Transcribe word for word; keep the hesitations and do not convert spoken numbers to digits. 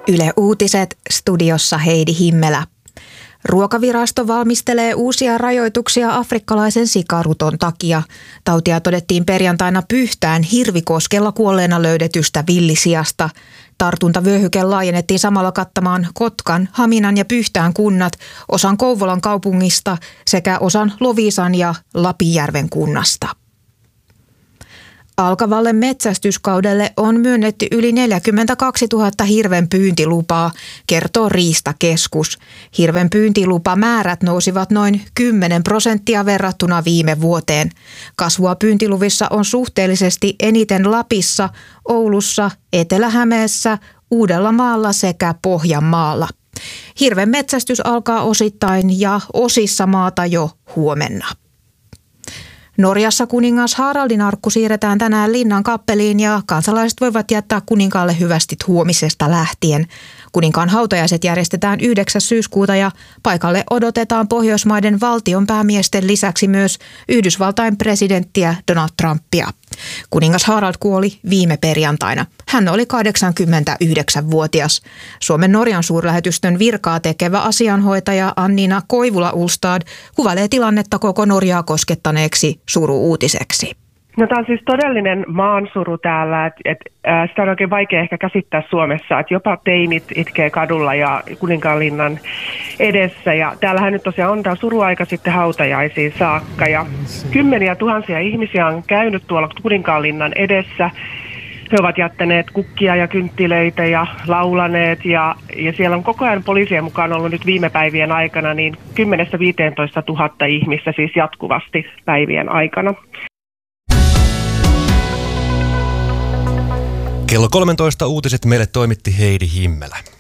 Yle Uutiset, studiossa Heidi Himmelä. Ruokavirasto valmistelee uusia rajoituksia afrikkalaisen sikaruton takia. Tautia todettiin perjantaina Pyhtään Hirvikoskella kuolleena löydetystä villisiasta. Tartuntavyöhyke laajennettiin samalla kattamaan Kotkan, Haminan ja Pyhtään kunnat, osan Kouvolan kaupungista sekä osan Loviisan ja Lapinjärven kunnasta. Alkavalle metsästyskaudelle on myönnetty yli neljäkymmentäkaksituhatta hirven pyyntilupaa, kertoo Riistakeskus. Hirven pyyntilupamäärät nousivat noin kymmenen prosenttia verrattuna viime vuoteen. Kasvua pyyntiluvissa on suhteellisesti eniten Lapissa, Oulussa, Etelä-Hämeessä, Uudellamaalla sekä Pohjanmaalla. Hirven metsästys alkaa osittain ja osissa maata jo huomenna. Norjassa kuningas Haraldin arkku siirretään tänään linnan kappeliin ja kansalaiset voivat jättää kuninkaalle hyvästit huomisesta lähtien. Kuninkaan hautajaiset järjestetään yhdeksäs syyskuuta ja paikalle odotetaan Pohjoismaiden valtionpäämiesten lisäksi myös Yhdysvaltain presidenttiä Donald Trumpia. Kuningas Harald kuoli viime perjantaina. Hän oli kahdeksankymmentäyhdeksänvuotias. Suomen Norjan suurlähetystön virkaa tekevä asianhoitaja Annina Koivula-Ulstad kuvailee tilannetta koko Norjaa koskettaneeksi suru-uutiseksi. No, tämä on siis todellinen maansuru täällä, että et, äh, sitä on oikein vaikea ehkä käsittää Suomessa, että jopa teinit itkee kadulla ja Kuninkaanlinnan edessä. Ja täällähän nyt tosiaan on tämä suruaika sitten hautajaisiin saakka ja kymmeniä tuhansia ihmisiä on käynyt tuolla Kuninkaanlinnan edessä. He ovat jättäneet kukkia ja kynttilöitä ja laulaneet ja, ja siellä on koko ajan poliisien mukaan ollut nyt viime päivien aikana niin kymmenestä viiteentoista tuhatta ihmistä siis jatkuvasti päivien aikana. Kello kolmetoista uutiset meille toimitti Heidi Himmelä.